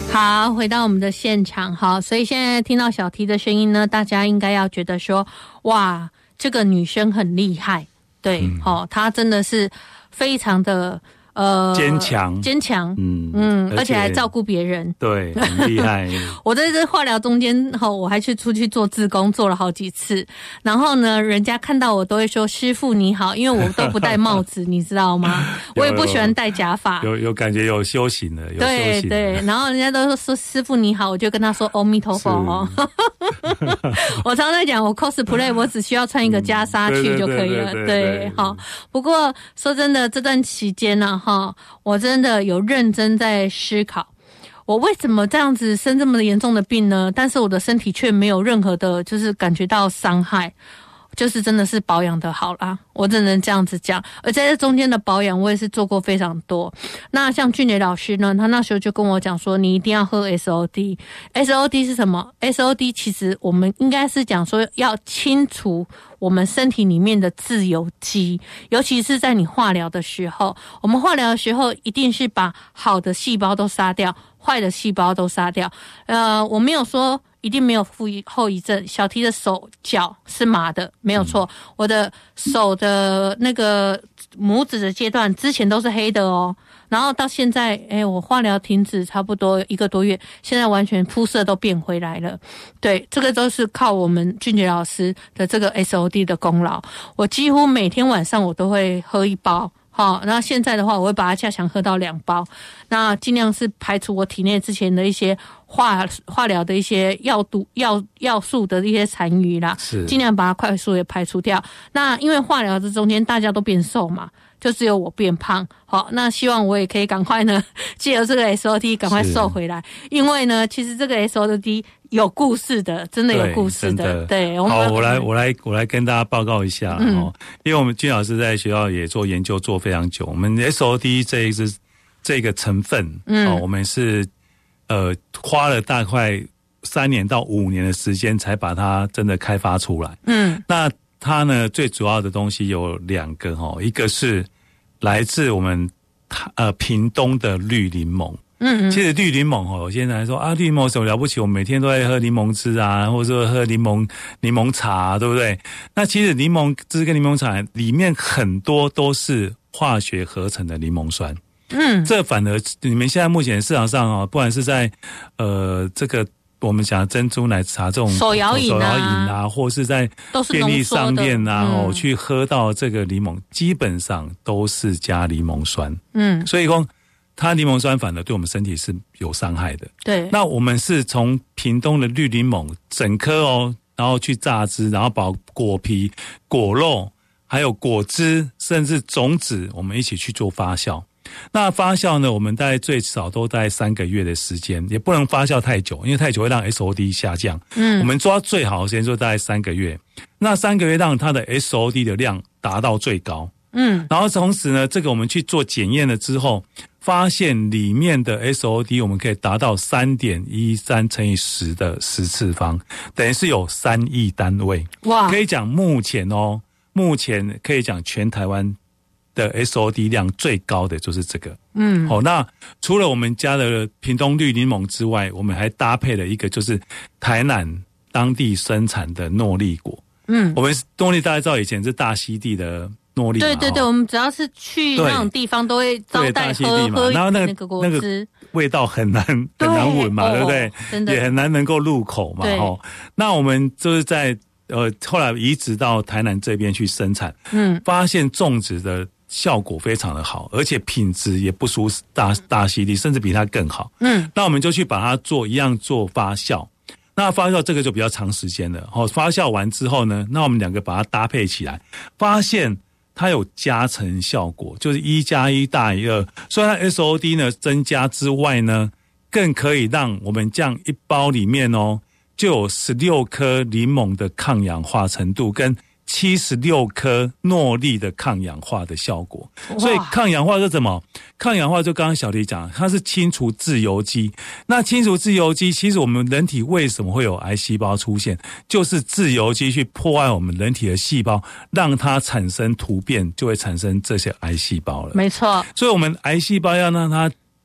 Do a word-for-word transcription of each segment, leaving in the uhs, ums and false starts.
好，回到我们的现场。好，所以现在听到小 T 的声音呢，大家应该要觉得说，哇，这个女生很厉害。对，嗯，哦，她真的是非常的呃坚强， 坚强，嗯嗯，而且还照顾别人， 对，很厉害。 我在这化疗中间后，我还去出去做志工，做了好几次。然后呢，人家看到我都会说：“师父你好”，因为我都不戴帽子，你知道吗？我也不喜欢戴假发。 有有感觉有修行了，有修行了。 对对，然后人家都说师父你好，我就跟他说阿弥陀佛哦。我常常讲，我 cosplay 我只需要穿一个袈裟去就可以了。 嗯、对, 对, 对, 对, 对, 对, 对， 好。不过说真的，这段期间呢，哈，我真的有认真在思考，我为什么这样子生这么严重的病呢？但是我的身体却没有任何的，就是感觉到伤害。就是真的是保养的好啦，我只能这样子讲。而在这中间的保养，我也是做过非常多。那像俊杰老师呢，他那时候就跟我讲说，你一定要喝 S O D。S O D 是什么 ？S O D 其实我们应该是讲说要清除我们身体里面的自由基，尤其是在你化疗的时候，我们化疗的时候一定是把好的细胞都杀掉，坏的细胞都杀掉。呃，我没有说一定没有后遗症，小 T 的手脚是麻的，没有错。嗯、我的手的那个拇指的阶段之前都是黑的哦，然后到现在，哎，我化疗停止差不多一个多月，现在完全肤色都变回来了。对，这个都是靠我们俊杰老师的这个 S O D 的功劳。我几乎每天晚上我都会喝一包。好，那现在的话，我会把它加强喝到两包，那尽量是排除我体内之前的一些化化疗的一些药毒药药素的一些残余啦，是尽量把它快速的排除掉。那因为化疗这中间大家都变瘦嘛，就只有我变胖。好，那希望我也可以赶快呢，借由这个 S O D 赶快瘦回来。因为呢，其实这个 S O D 有故事的，真的有故事的。对，对好，我来我来我来跟大家报告一下、嗯、哦，因为我们俊老师在学校也做研究做非常久，我们 S O D 这一支这个成分，嗯，哦，我们是呃花了大概三年到五年的时间才把它真的开发出来。嗯，那它呢最主要的东西有两个哈，一个是来自我们呃屏东的绿柠檬。嗯，其实绿柠檬哦，现在说啊，绿柠檬有什么了不起？我每天都在喝柠檬汁啊，或者说喝柠檬柠檬茶、啊，对不对？那其实柠檬汁跟柠檬茶里面很多都是化学合成的柠檬酸。嗯，这反而你们现在目前市场上啊，不管是在呃这个我们讲的珍珠奶茶这种手摇饮啊，手摇饮啊，或是在便利商店啊，哦、嗯，去喝到这个柠檬，基本上都是加柠檬酸。嗯，所以说。它柠檬酸反而对我们身体是有伤害的。对，那我们是从屏东的绿柠檬整颗哦，然后去榨汁，然后把果皮、果肉、还有果汁，甚至种子，我们一起去做发酵。那发酵呢，我们大概最少都在三个月的时间，也不能发酵太久，因为太久会让 S O D 下降。嗯，我们抓最好的时间就大概三个月。那三个月让它的 S O D 的量达到最高。嗯，然后同时呢，这个我们去做检验了之后，发现里面的 S O D 我们可以达到 三点一三 乘以十的十次方，等于是有三亿单位。哇！可以讲目前哦，目前可以讲全台湾的 S O D 量最高的就是这个。嗯，好、哦，那除了我们家的屏东绿柠檬之外，我们还搭配了一个就是台南当地生产的诺丽果。嗯，我们诺丽大家知道以前是大溪地的。 对对对，我们只要是去那种地方，都会招待喝喝然后那个那个果汁， 那个味道很难很难闻嘛， 对,、哦、对不对？真的也很难能够入口嘛。哦，那我们就是在呃后来移植到台南这边去生产，嗯，发现种植的效果非常的好，而且品质也不输大大溪地，甚至比它更好。嗯，那我们就去把它做一样做发酵。那发酵这个就比较长时间了。哦，发酵完之后呢，那我们两个把它搭配起来，发现。它有加成效果，就是一加一大于二。所以它 S O D 呢增加之外呢，更可以让我们这样一包里面哦，就有十六颗柠檬的抗氧化程度，跟七十六颗诺丽的抗氧化的效果。所以抗氧化是什么？抗氧化就刚刚小黎讲，它是清除自由基。那清除自由基，其实我们人体为什么会有癌细胞出现？就是自由基去破坏我们人体的细胞，让它产生突变，就会产生这些癌细胞了。 没错。 所以我们癌细胞要让它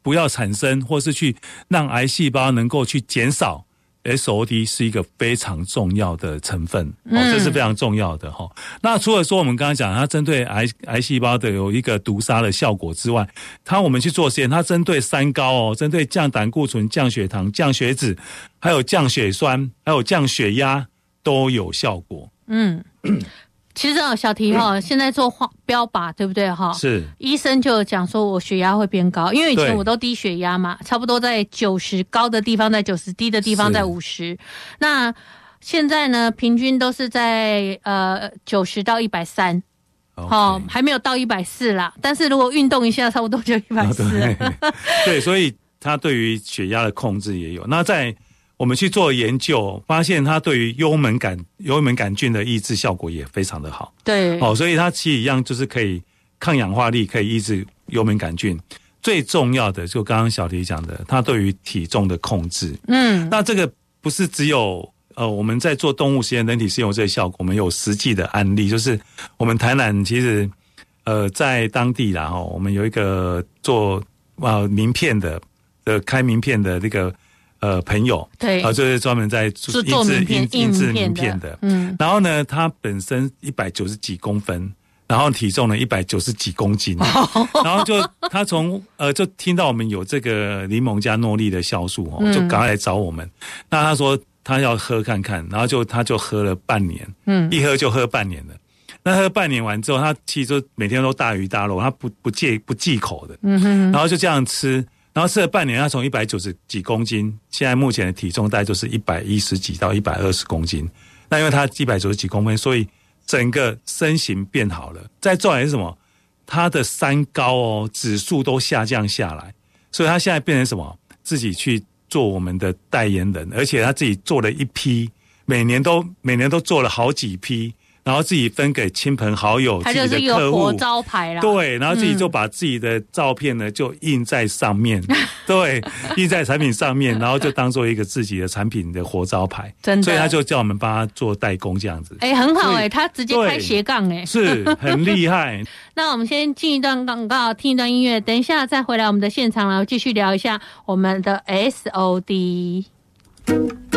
不要产生，或是去让癌细胞能够去减少。S O D 是一个非常重要的成分，哦，这是非常重要的哈。那除了说我们刚刚讲，它针对癌癌细胞的有一个毒杀的效果之外，它我们去做实验，它针对三高哦，针对降胆固醇、降血糖、降血脂，还有降血酸，还有降血压都有效果。 嗯。其实啊，小提哈，现在做标靶对不对哈？ 是， 医生就有讲说我血压会变高，因为以前我都低血压嘛，差不多在九十，高的地方在九十，低的地方在五十。那现在呢，平均都是在呃九十到一百三。好，还没有到一百四啦。但是如果运动一下，差不多就一百四。 对，所以它对于血压的控制也有。那在我们去做研究，发现它对于幽门杆幽门杆菌的抑制效果也非常的好。 对， 哦，所以它其实一样就是可以抗氧化力，可以抑制幽门杆菌。最重要的就刚刚小提讲的，它对于体重的控制。嗯，那这个不是只有呃我们在做动物实验、人体实验有这个效果，我们有实际的案例，就是我们台南其实呃在当地啦，哦，我们有一个做呃名片的的开名片的那个。呃，朋友， 对， 啊、呃，就是专门在做印制印印制名片的， 嗯，然后呢，他本身一百九十几公分，然后体重呢一百九十几公斤，然后就他从呃就听到我们有这个柠檬加诺丽的酵素哦，就赶快来找我们。嗯、那他说他要喝看看，然后就他就喝了半年，嗯，一喝就喝半年了。那喝半年完之后，他其实就每天都大鱼大肉，他不不戒不忌口的，嗯哼，然后就这样吃。然后吃了半年，他从一百九十几公斤，现在目前的体重大概就是一百一十几到一百二十公斤。那因为他一百九十几公分，所以整个身形变好了。再重来是什么？他的三高哦指数都下降下来，所以他现在变成什么？自己去做我们的代言人，而且他自己做了一批，每年都每年都做了好几批。然后自己分给亲朋好友， 他就是一个活招牌啦。 对，然后自己就把自己的照片呢就印在上面，对，印在产品上面，然后就当做一个自己的产品的活招牌。 真的， 所以他就叫我们帮他做代工这样子。 哎，很好哎、欸，他直接开斜杠哎、欸， 是很厉害。 那我们先进一段广告，听一段音乐，等一下再回来我们的现场了，继续聊一下我们的 S O D。